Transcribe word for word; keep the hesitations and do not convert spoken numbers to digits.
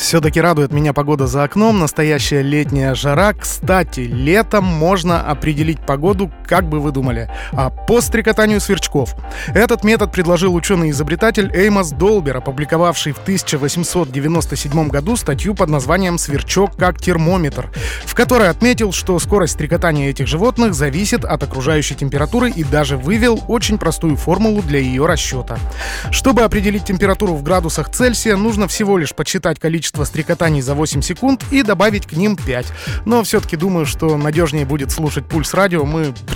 Все-таки радует меня погода за окном, настоящая летняя жара. Кстати, летом можно определить погоду, как бы вы думали, а по стрекотанию сверчков. Этот метод предложил ученый-изобретатель Эймос Долбер, опубликовавший в тысяча восемьсот девяносто седьмом году статью под названием «Сверчок как термометр», в которой отметил, что скорость стрекотания этих животных зависит от окружающей температуры, и даже вывел очень простую формулу для ее расчета. Чтобы определить температуру в градусах Цельсия, нужно всего лишь подсчитать количество стрекотаний за восемь секунд и добавить к ним пять. Но все-таки думаю, что надежнее будет слушать «Пульс радио». Мы